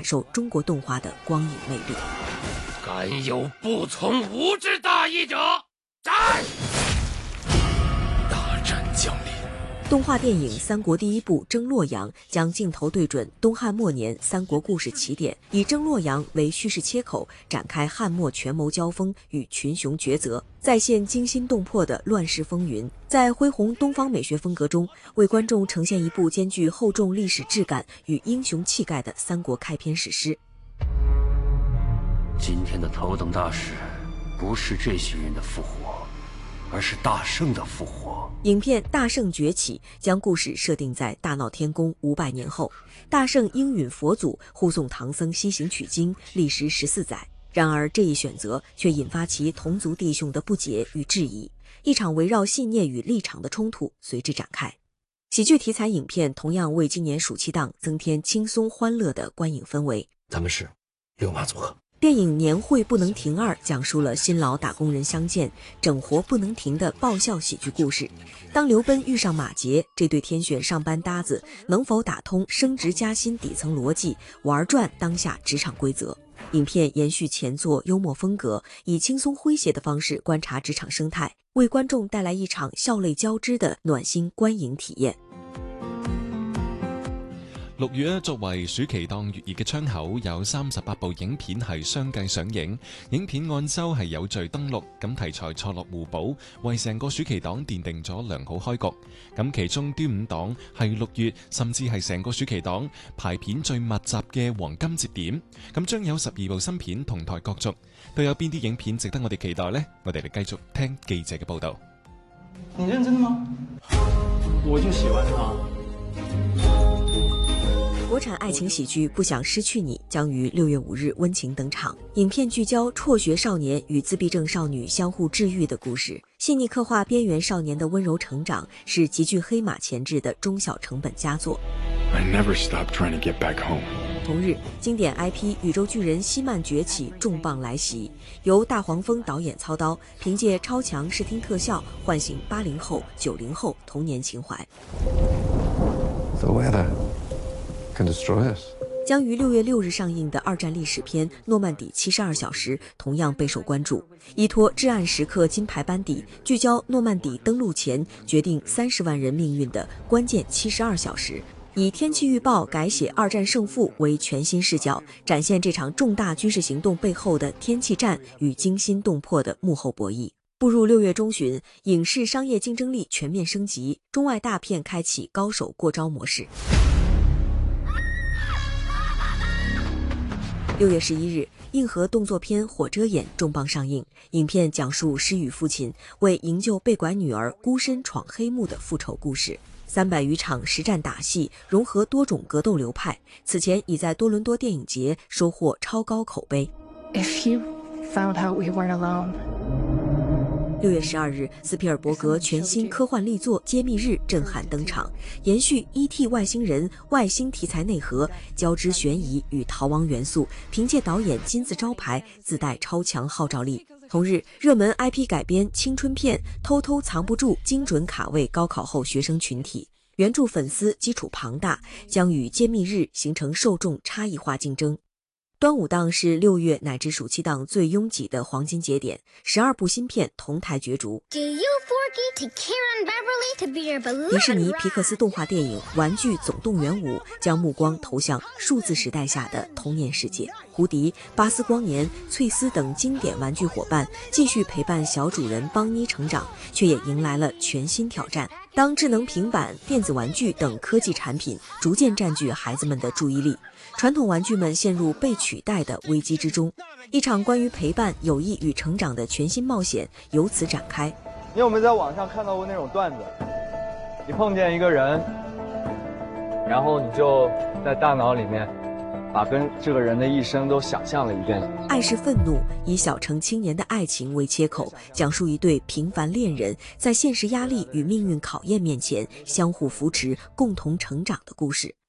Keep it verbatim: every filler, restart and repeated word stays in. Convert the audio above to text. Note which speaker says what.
Speaker 1: 受中国动画的光影魅力。
Speaker 2: 敢有不从吾之大义者，斩！
Speaker 3: 大战降临。
Speaker 1: 动画电影《三国》第一部《征洛阳》将镜头对准东汉末年三国故事起点，以征洛阳为叙事切口，展开汉末权谋交锋与群雄抉择，再现惊心动魄的乱世风云。在恢弘东方美学风格中，为观众呈现一部兼具厚重历史质感与英雄气概的三国开篇史诗。
Speaker 2: 今天的头等大事，不是这些人的复活，而是大圣的复活。
Speaker 1: 影片《大圣崛起》将故事设定在大闹天宫五百年后，大圣应允佛祖护送唐僧西行取经，历时十四载。然而这一选择却引发其同族弟兄的不解与质疑，一场围绕信念与立场的冲突随之展开。喜剧题材影片同样为今年暑期档增添轻松欢乐的观影氛围。
Speaker 3: 咱们是六马组合。
Speaker 1: 电影《年会不能停二》讲述了辛劳打工人相见，整活不能停的爆笑喜剧故事。当刘奔遇上马杰，这对天选上班搭子能否打通升职加薪底层逻辑，玩转当下职场规则？影片延续前作幽默风格，以轻松诙谐的方式觀察職場生態，為觀眾帶來一場笑淚交織的暖心觀影體驗。
Speaker 4: 六月咧，作為暑期檔熱熱嘅窗口，有三十八部影片係相繼上映。影片按週係有序登陸，咁題材錯落互補，為成個暑期檔奠定咗良好開局。咁其中端午檔係六月，甚至係成個暑期檔排片最密集嘅黃金節點。咁將有十二部新片同台角逐，都有邊啲影片值得我哋期待呢？我哋嚟繼續聽記者嘅報導。
Speaker 5: 你認真的嗎？我就喜歡他。
Speaker 1: 國產愛情喜劇《不想失去你》將於六月五日溫情登場。影片聚焦輟學少年與自閉症少女相互治癒的故事，細膩刻畫邊緣少年的溫柔成長，是極具黑馬潛質的中小成本佳作。
Speaker 6: I never stopped trying to get back home。
Speaker 1: 同日，經典 I P 宇宙巨人希曼崛起重磅來襲，由大黃蜂導演操刀，憑借超強視聽特效喚醒八零後、九零後童年情懷。
Speaker 6: The weather can destroy us。
Speaker 1: 將於六月六日上映的二戰歷史片《諾曼底七十二小時》同樣備受關注，依託至暗時刻金牌班底，聚焦諾曼底登陸前決定三十萬人命運的關鍵七十二小時，以天氣預報改寫二戰勝負為全新視角，展現這場重大軍事行動背後的天氣戰與驚心動魄的幕後博弈。步入六月中旬，影視商業競爭力全面升級，中外大片開啟高手過招模式。六月十一日，硬核動作片《火遮眼》重磅上映。影片講述失語父親為營救被拐女兒孤身闖黑幕的復仇故事。三百餘場實戰打戲，融合多種格鬥流派，此前已在多倫多電影節收穫超高口碑。
Speaker 7: If you found out we weren't alone。
Speaker 1: 六月十二日，斯皮爾伯格全新科幻力作《揭秘日》震撼登場，延續 E T 外星人外星題材內核，交織懸疑與逃亡元素，憑借導演金字招牌，自帶超強號召力。同日，熱門 I P 改編青春片《偷偷藏不住》精準卡位高考後學生群體，原著粉絲基礎龐大，將與《揭秘日》形成受眾差異化競爭。端午檔是六月乃至暑期檔最擁擠的黃金節點，十二部新片同台角逐。迪士尼皮克斯動畫電影《玩具總動員五》將目光投向數字時代下的童年世界。胡迪、巴斯光年、翠絲等經典玩具夥伴繼續陪伴小主人邦妮成長，卻也迎來了全新挑戰。當智能平板、電子玩具等科技產品逐漸佔據孩子們的注意力，傳統玩具們陷入被取代的危機之中，一場關於陪伴、友誼與成長的全新冒險由此展開。
Speaker 5: 你有沒有在網上看到過那種段子？你碰見一個人，然後你就在大腦裡面把跟這個人的一生都想象了一遍。
Speaker 1: 愛是憤怒，以小城青年的愛情為切口，講述一對平凡戀人在現實壓力與命運考驗面前相互扶持、共同成長的故事。